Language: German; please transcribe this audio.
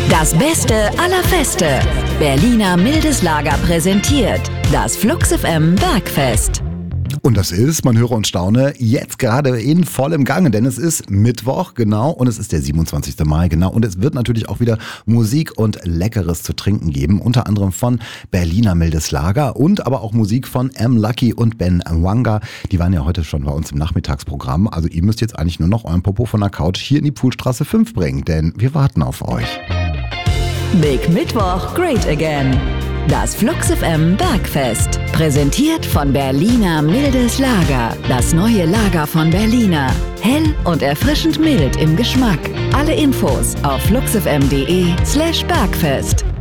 Das Beste aller Feste. Berliner Mildes Lager präsentiert das Flux FM Bergfest. Und das ist, man höre und staune, jetzt gerade in vollem Gange, denn es ist Mittwoch, genau, und es ist der 27. Mai, genau. Und es wird natürlich auch wieder Musik und Leckeres zu trinken geben, unter anderem von Berliner Mildes Lager und aber auch Musik von M. Lucky und Ben Mwanga. Die waren ja heute schon bei uns im Nachmittagsprogramm, also ihr müsst jetzt eigentlich nur noch euren Popo von der Couch hier in die Poolstraße 5 bringen, denn wir warten auf euch. Big Mittwoch, great again. Das Flux FM Bergfest. Präsentiert von Berliner Mildes Lager. Das neue Lager von Berliner. Hell und erfrischend mild im Geschmack. Alle Infos auf fluxfm.de/Bergfest.